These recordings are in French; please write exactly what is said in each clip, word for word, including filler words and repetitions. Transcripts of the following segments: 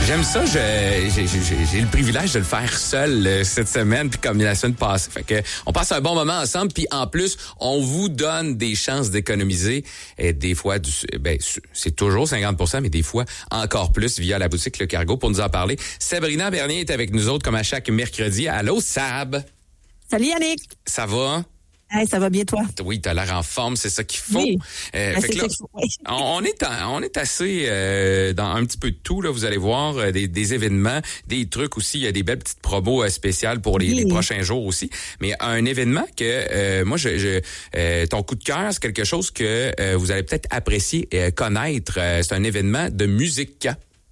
J'aime ça, je, j'ai, j'ai, j'ai le privilège de le faire seul euh, cette semaine, puis comme la semaine passée. Fait que on passe un bon moment ensemble, puis en plus, on vous donne des chances d'économiser. Et des fois, du, ben, c'est toujours cinquante pour cent, mais des fois encore plus via la boutique Le Cargo. Pour nous en parler, Sabrina Bernier est avec nous autres comme à chaque mercredi. Allô, Sab? Salut Yannick! Ça va? Hey, ça va bien, toi? Oui, t'as l'air en forme, c'est ça qu'il faut. Oui. Euh, Ben, fait que là, faut, oui. on, on est en, on est assez euh, dans un petit peu de tout là. Vous allez voir euh, des, des événements, des trucs aussi. Il y a des belles petites promos euh, spéciales pour les, oui. les prochains jours aussi. Mais un événement que euh, moi, je, je euh, ton coup de cœur, c'est quelque chose que euh, vous allez peut-être apprécier et connaître. Euh, c'est un événement de musique.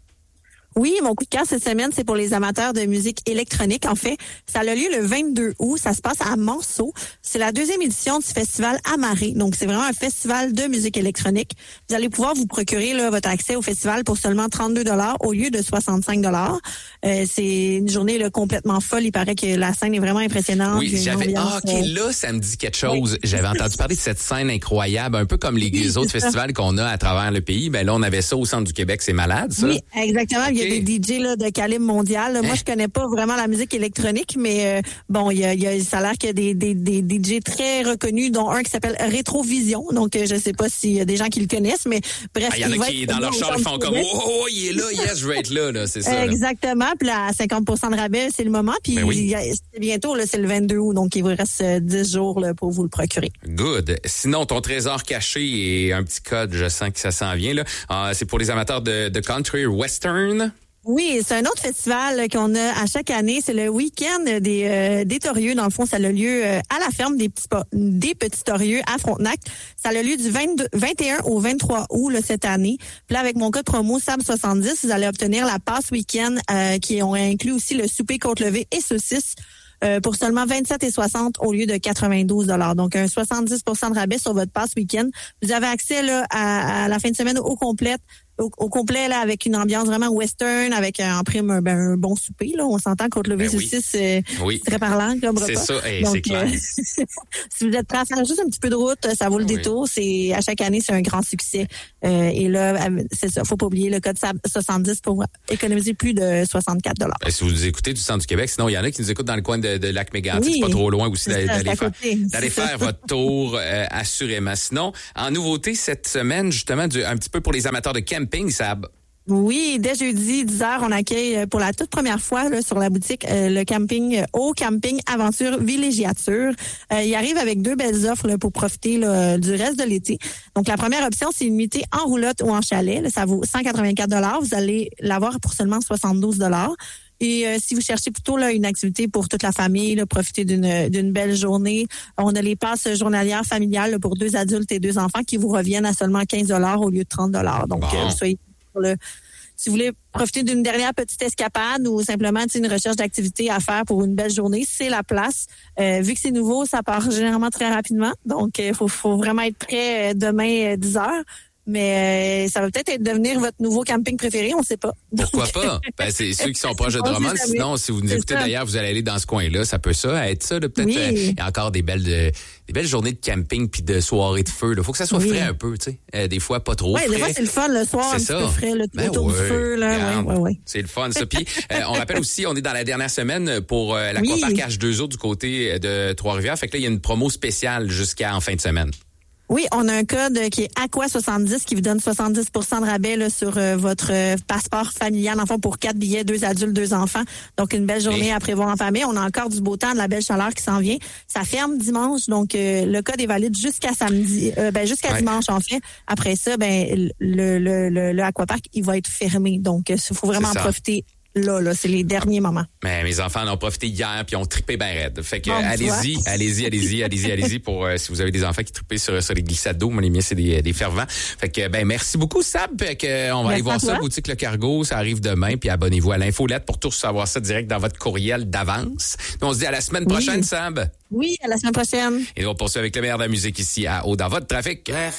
Oui, mon coup de cœur cette semaine, c'est pour les amateurs de musique électronique. En fait, ça a lieu le vingt-deux août. Ça se passe à Monceau. C'est la deuxième édition du festival Amaré. Donc, c'est vraiment un festival de musique électronique. Vous allez pouvoir vous procurer là, votre accès au festival pour seulement trente-deux dollars au lieu de soixante-cinq dollars. Euh, c'est une journée là, complètement folle. Il paraît que la scène est vraiment impressionnante. Oui, j'avais... Ah, OK, euh... là, ça me dit quelque chose. Oui. J'avais entendu parler de cette scène incroyable, un peu comme les, les autres festivals qu'on a à travers le pays. Ben là, on avait ça au centre du Québec. C'est malade, ça? Oui, exactement. Okay. Il y a des D J là, de calibre mondial. Hein? Moi, je connais pas vraiment la musique électronique, mais euh, bon, il y a, y a, ça a l'air qu'il y a des, des, des D J très reconnus, dont un qui s'appelle Rétrovision. Donc, euh, je sais pas s'il y a des gens qui le connaissent, mais bref. Ah, il y en a qui, dans leur char, ils font comme « Oh, oh, il est là, yes, je vais être là. » là, c'est ça. Exactement. Là. Puis là, à cinquante pour cent de rabais, c'est le moment. Puis ben oui. c'est bientôt, là, c'est le vingt-deux août, donc il vous reste dix jours là, pour vous le procurer. Good. Sinon, ton trésor caché et un petit code, je sens que ça s'en vient. Là. Euh, c'est pour les amateurs de, de country western. Oui, c'est un autre festival qu'on a à chaque année. C'est le week-end des, euh, des Torieux. Dans le fond, ça a lieu euh, à la ferme des petits des petits Torieux à Frontenac. Ça a lieu du vingt-deux, vingt et un au vingt-trois août là, cette année. Puis là, avec mon code promo S A B soixante-dix, vous allez obtenir la passe week-end euh, qui ont inclus aussi le souper côte levée et saucisses. Euh, pour seulement vingt-sept et soixante au lieu de quatre-vingt-douze dollars. Donc, un soixante-dix pour cent de rabais sur votre passe week-end. Vous avez accès là à, à la fin de semaine au complet, au, au complet là avec une ambiance vraiment western, avec un, en prime un, ben, un bon souper. Là, on s'entend côte levée ben oui. saucisse, euh, oui. c'est très parlant comme repas. C'est ça, hey, Donc, c'est clair. Euh, si vous êtes prêt à faire juste un petit peu de route, ça vaut le oui. détour. C'est à chaque année, c'est un grand succès. Euh, et là, c'est ça, faut pas oublier le code S A B soixante-dix pour économiser plus de soixante-quatre dollars. Ben, si vous nous écoutez du centre du Québec, sinon il y en a qui nous écoutent dans le coin de, de Lac-Mégantic, oui. c'est pas trop loin aussi d'aller, ça, d'aller, faire, d'aller faire votre tour euh, assurément. Sinon, en nouveauté cette semaine, justement, du, un petit peu pour les amateurs de camping, ça. Oui, dès jeudi, dix heures, on accueille pour la toute première fois là, sur la boutique euh, le camping euh, au camping Aventure Villégiature. Euh, il arrive avec deux belles offres là, pour profiter là, du reste de l'été. Donc, la première option, c'est une nuitée en roulotte ou en chalet. Là, ça vaut cent quatre-vingt-quatre dollars. Vous allez l'avoir pour seulement soixante-douze dollars. Et euh, si vous cherchez plutôt là une activité pour toute la famille, là, profiter d'une d'une belle journée, on a les passes journalières familiales là, pour deux adultes et deux enfants qui vous reviennent à seulement quinze dollars au lieu de trente dollars. Donc, bon. euh, soyez pour le si vous voulez profiter d'une dernière petite escapade ou simplement une recherche d'activité à faire pour une belle journée, c'est la place. Euh, vu que c'est nouveau, ça part généralement très rapidement. Donc, il faut, faut vraiment être prêt demain dix heures. Mais euh, ça va peut-être être devenir votre nouveau camping préféré, on ne sait pas. Pourquoi pas? Ben, c'est ceux qui sont proches de Drummond. Sinon, si vous nous écoutez d'ailleurs, vous allez aller dans ce coin-là. Ça peut ça être ça. Là, peut-être oui. euh, il y a encore des belles de, des belles journées de camping puis de soirées de feu. Il faut que ça soit oui. frais un peu, tu sais. Euh, des fois, pas trop ouais, frais. Oui, des fois, c'est le fun le soir, c'est un ça. petit peu frais, là, ben autour ouais. du feu. Là. Ouais, ouais, ouais. C'est le fun, ça. Puis, euh, on rappelle aussi, on est dans la dernière semaine pour euh, l'Aquapark oui. H deux O du côté de Trois-Rivières. Fait que là, il y a une promo spéciale jusqu'à en fin de semaine. Oui, on a un code qui est Aqua soixante-dix qui vous donne soixante-dix pour cent de rabais là, sur euh, votre euh, passeport familial, enfin pour quatre billets, deux adultes, deux enfants. Donc, une belle journée Et... à prévoir en famille. On a encore du beau temps, de la belle chaleur qui s'en vient. Ça ferme dimanche, donc euh, le code est valide jusqu'à samedi, euh, ben jusqu'à ouais. dimanche en fait. Après ça, ben le, le, le, le Aquapark, il va être fermé. Donc, il faut vraiment en profiter. Là, là, c'est les derniers moments. Mais mes enfants en ont profité hier puis ont trippé ben raide. Fait que bon, allez-y, allez-y, allez-y, allez-y, allez-y pour euh, si vous avez des enfants qui trippent sur, sur les glissades d'eau. Moi, les miens, c'est des, des fervents. Fait que ben merci beaucoup, Sab. Fait que on va merci aller voir ça, boutique Le Cargo. Ça arrive demain. Puis abonnez-vous à l'infolette pour tout savoir ça direct dans votre courriel d'avance. Puis on se dit à la semaine prochaine, oui. Sab. Oui, à la semaine prochaine. Et on poursuit avec le meilleur de la musique ici à Haut dans votre trafic. Bref.